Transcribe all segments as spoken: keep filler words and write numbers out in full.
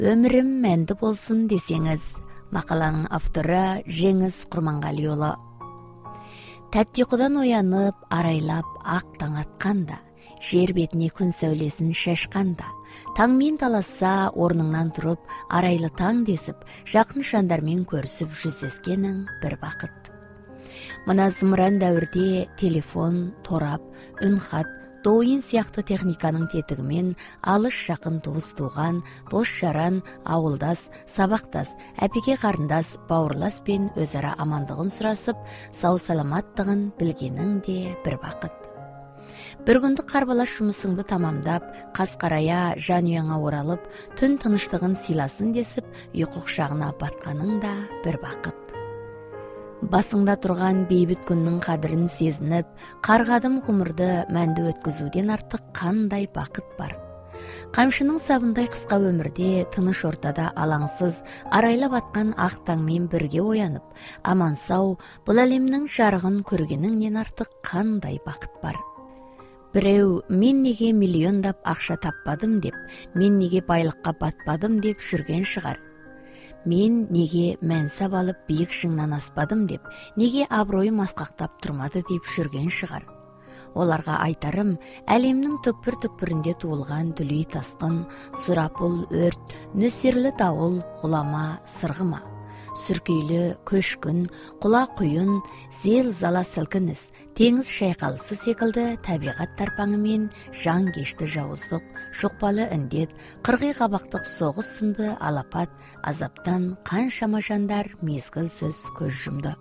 Өмірім мәнді болсын десеңіз. Мақаланың авторы Жеңіс Құрманғалиұлы. Тәтті ұйқыдан оянып, арайлап ақ таң атқанда, жер бетіне күн сәулесін шашқанда, таңмен таласса орныңнан тұрып, арайлы таң десіп, жақын жандармен көрісіп жүздескенің бір бақыт. Мына зымыран дәуірде телефон, торап, үнхат, дойын сияқты техниканың тетігімен алыс жақын туыс туған, дос жаран, ауылдас, сабақтас, әпеке қарындас, бауырлас пен өзара амандығын сұрасып, сау саламаттығын білгенің де бір бақыт. Бір күндік қарбалас жұмысыңды тамамдап, қас қарая жан ұяңа оралып, түн тыныштығын сыйласын десіп, ұйқы құшағына батқаның да бір бақыт. Басыңда тұрған бейбіт күннің қадірін сезініп, қарғадым ғұмырды мәнді өткізуден артық қандай бақыт бар. Қамшының сабындай қысқа өмірде, тыныш ортада алаңсыз, арайлап атқан ақ таңмен бірге оянып, аман сау, бұл әлемнің жарығын көргеніңнен артық қандай бақыт бар. Біреу, мен неге миллиондап ақша таппадым деп, мен неге байлыққа батпадым деп жүрген шығар. Мен неге мәнсап алып биік шыңнан аспадым деп, неге абыройым асқақтап тұрмады деп жүрген шығар. Оларға айтарым, әлемнің түкпір-түкпірінде туылған дүлей тасқын, сұрапыл өрт, нөсерлі дауыл, ғұлама, сырғыма, сүркейлі көшкін, құла құйын, зел зала сілкініс, теңіз шайқалысы секілді табиғат тарпаңымен жан кешті жауыздық, шоқпалы індет, қырғи қабақтық соғыс сынды алапат, азаптан қаншама жандар мезгілсіз көз жұмды.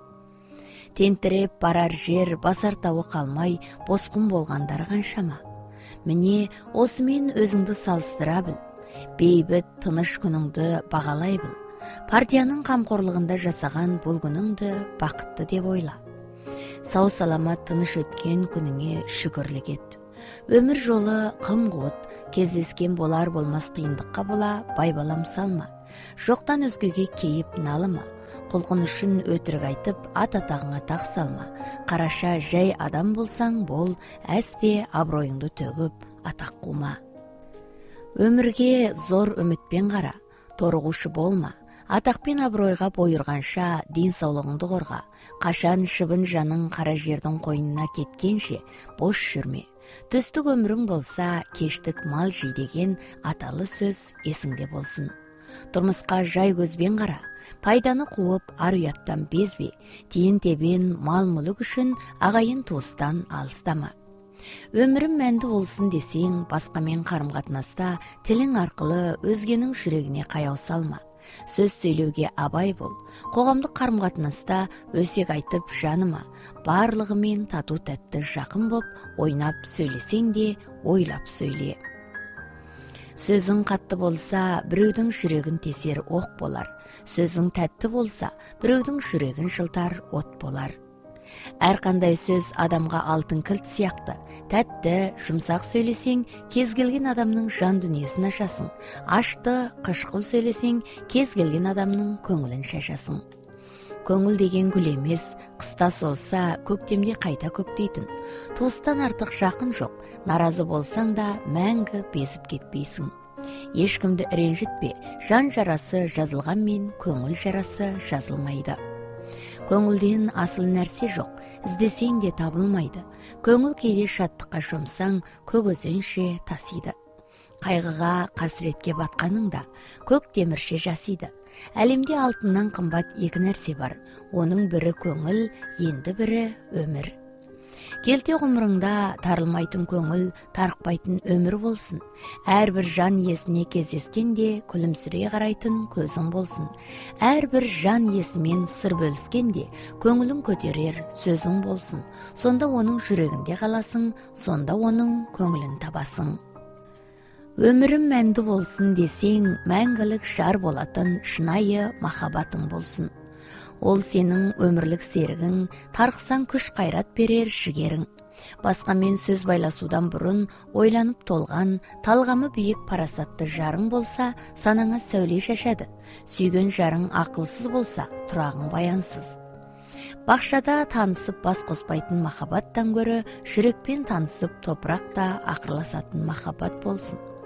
Тентіреп барар жер, басар тауы қалмай, босқын болғандар қаншама. Міне, осымен өзіңді салыстыра біл, бейбіт тыныш күніңді бағалай біл. Партияның қамқорлығында жасаған бұл күніңді бақытты деп ойла. Сау саламат тыныш өткен күніңе шүкірлік ет. Өмір жолы қым қуыт, кездескен болар болмас қиындыққа бола байбалам салма. Жоқтан өзгеге кейіп налыма. Құлқын үшін өтірік айтып, ат атағыңа тақ салма. Қараша жай адам болсаң бол, әсте абыройыңды төгіп, атақ қума. Өмірге зор үмітпен қара, торығушы болма. Атақпен абыройға бойырғанша денсаулығыңды қорға. Қашан шыбын жаның қара жердің қойнына кеткенше бош жүрме. Түстік өмірің болса, кештік мал жей деген аталы сөз есіңде болсын. Тұрмысқа жай көзбен қара, пайданы қуып ар ұяттан безбе, тиын тебен мал мүлік үшін ағайын туыстан алыстама. Өмірім мәнді болсын десең, басқамен қарым-қатынаста тілің арқылы өзгенің жүрегіне қаяу салма. Сөз сөйлеуге абай бол, қоғамдық қарым-қатынаста өсек айтып жаныма, барлығымен тату тәтті жақын боп, ойнап сөйлесең де ойлап сөйле. Сөзің қатты болса, біреудің жүрегін тесер оқ болар. Сөзің тәтті болса, біреудің жүрегін жылтар от болар. Әрқандай сөз адамға алтын кілт сияқты. Тәтті, жұмсақ сөйлесең, кез келген адамның жан дүниесін ашасың. Ашты, қышқыл сөйлесең, кез келген адамның көңілін шашасың. Көңіл деген гүл емес, қыста солса, көктемде қайта көктейтін. Туыстан артық жақын жоқ, наразы болсаң да мәңгі безіп кетпейсің. Ешкімді ренжітпе, жан жарасы жазылғанмен көңіл жарасы жазылмайды. Көңілден асыл нәрсе жоқ, іздесең де табылмайды. Көңіл кейде шаттыққа шомсаң, көк өзенше тасиды. Қайғыға, қасіретке батқаныңда, көк темірше жасиды. Әлемде алтыннан қымбат екі нәрсе бар. Оның бірі көңіл, енді бірі өмір. Келте ғұмырыңда тарылмайтын көңіл, тарықпайтын өмір болсын. Әрбір жан иесіне кездескенде күлімсірей қарайтын көзің болсын. Әрбір жан иесімен сыр бөліскенде көңілін көтерер сөзің болсын. Сонда оның жүрегінде қаласың, сонда оның көңілін табасың. Өмірім мәнді болсын десең, мәңгілік жар болатын шынайы махаббатың болсын. Ол сенің өмірлік серігің, тарқсан күш қайрат берер жігерің. Басқамен сөз байласудан бұрын ойланып толған, талғамы биік парасатты жарың болса, санаңа сәуле шашады. Сүйген жарың ақылсыз болса, тұрағың баянсыз. Бақшада танысып бас қоспайтын махаббаттан гөрі жүрекпен танысып топырақта ақырласатын махаббат болсын.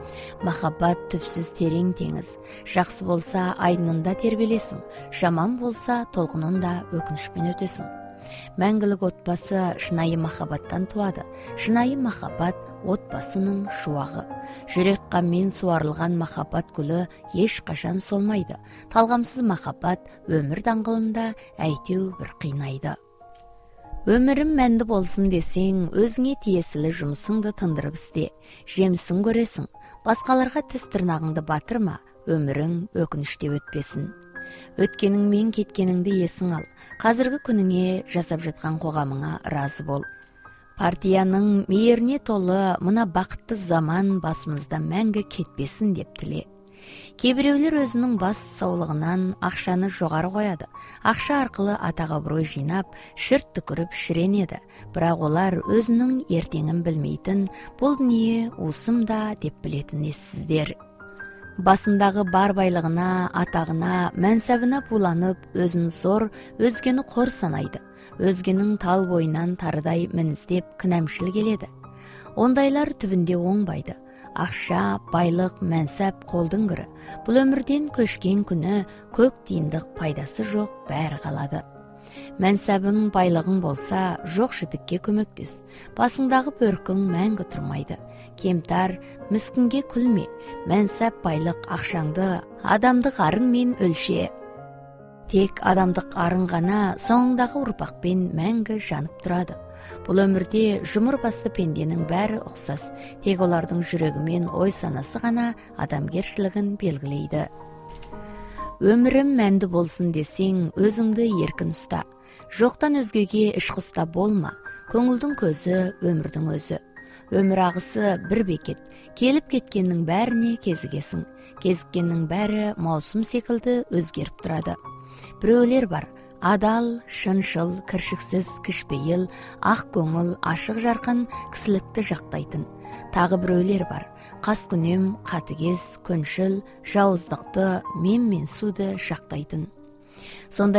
Махаббат түпсіз терең теңіз. Жақсы болса айдынында тербелесің, жаман болса толқынында өкінішпен өтесің. Мәңгілік отбасы шынайы махаббаттан туады. Шынайы махаббат отбасының шуағы. Жүрек қанмен суарылған махаббат гүлі еш қашан солмайды. Талғамсыз махаббат өмір даңғылында әйтеу бір қинайды. Өмірім мәнді болсын десең, өзіңе тиесілі жұмысыңды тындырып істе. Жемісін көресің. Басқаларға тіс тырнағыңды батырма, өмірің өкініште өтпесін. Өткенің мен кеткеніңді есің ал. Қазіргі күніңе, жасап жатқан қоғамыңа разы бол. Партияның мейіріне толы мына бақытты заман басымызда мәңгі кетпесін деп тіле. Кейбіреулер өзінің бас саулығынан ақшаны жоғары қояды. Ақша арқылы атақ абырой жинап, шырт түкіріп шіренеді. Бірақ олар өзінің ертеңін білмейтін, бұл дүние уысым да деп білетін ессіздер. Басындағы бар байлығына, атағына, мәнсабына буланып, өзін зор, өзгені қор санайды. Өзгенің тал бойынан тарыдай мініздеп кінәмшіл келеді. Ондайлар түбінде оңбайды. Ақша, байлық, мәнсап қолдың кірі. Бұл өмірден көшкен күні көк тиындық пайдасы жоқ, бәрі қалады. Мәнсабың, байлығың болса, жоқ жітікке көмектес. Басыңдағы бөркің мәңгі тұрмайды. Кемтар, міскінге күлме. Мәнсап, байлық, ақшаңды адамдық арыңмен өлше. Тек адамдық арың ғана соңындағы ұрпақпен мәңгі жанып тұрады. Бұл өмірде жұмыр басты пенденің бәрі ұқсас. Тек олардың жүрегі мен ой санасы ғана адамгершілігін белгілейді. Өмірім мәнді болсын десең, өзіңді еркін ұста. Жоқтан өзгеге ішқұста болма. Көңілдің көзі өмірдің өзі. Өмір ағысы бір бекет. Келіп кеткеннің бәріне кезігесің. Кезіккеннің бәрі маусым секілді өзгеріп тұрады. Біреулер бар. Адал, шыншыл, кіршіксіз, кішпейіл, ақ көңіл, ашық жарқын, кісілікті жақтайтын. Тағы біреулер бар. Қаскүнем, қатыгез, көншіл, жауыздықты, мен мен суды жақтайтын. Сондай